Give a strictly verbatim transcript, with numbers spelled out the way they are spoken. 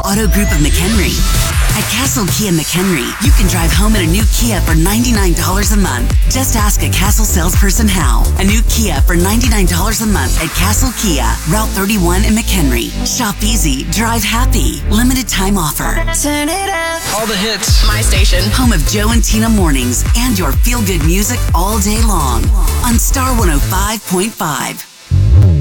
Auto Group of McHenry. At Castle Kia McHenry, you can drive home in a new Kia for ninety-nine dollars a month. Just ask a Castle salesperson how. A new Kia for ninety-nine dollars a month at Castle Kia, Route thirty-one in McHenry. Shop easy, drive happy. Limited time offer. Turn it up. All the hits. My station. Home of Joe and Tina mornings and your feel-good music all day long on Star one oh five point five.